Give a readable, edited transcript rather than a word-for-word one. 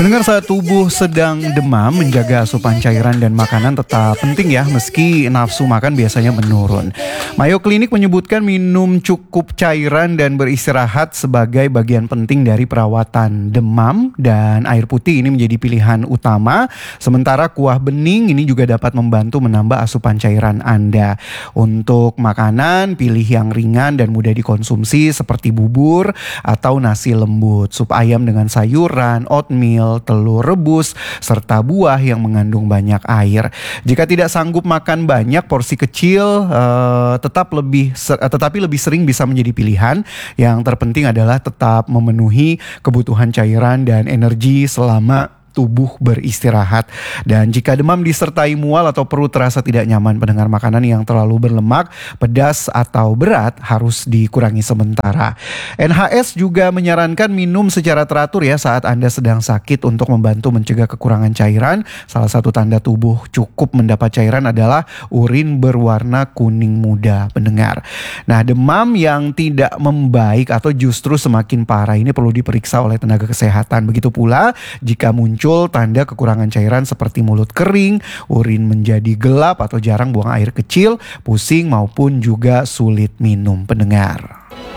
Mendengar saat tubuh sedang demam, menjaga asupan cairan dan makanan tetap penting ya, meski nafsu makan biasanya menurun. Mayo Clinic menyebutkan minum cukup cairan dan beristirahat sebagai bagian penting dari perawatan demam, dan air putih ini menjadi pilihan utama. Sementara kuah bening ini juga dapat membantu menambah asupan cairan Anda. Untuk makanan, pilih yang ringan dan mudah dikonsumsi seperti bubur atau nasi lembut, sup ayam dengan sayuran, oatmeal, telur rebus, serta buah yang mengandung banyak air. Jika tidak sanggup makan banyak, porsi kecil tetapi lebih sering bisa menjadi pilihan. Yang terpenting adalah tetap memenuhi kebutuhan cairan dan energi selama tubuh beristirahat. Dan jika demam disertai mual atau perut terasa tidak nyaman, pendengar, makanan yang terlalu berlemak, pedas atau berat harus dikurangi sementara. NHS juga menyarankan minum secara teratur ya saat Anda sedang sakit untuk membantu mencegah kekurangan cairan. Salah satu tanda tubuh cukup mendapat cairan adalah urin berwarna kuning muda, pendengar. Nah, demam yang tidak membaik atau justru semakin parah ini perlu diperiksa oleh tenaga kesehatan. Begitu pula jika muncul tanda kekurangan cairan seperti mulut kering, urin menjadi gelap atau jarang buang air kecil, pusing maupun juga sulit minum, pendengar.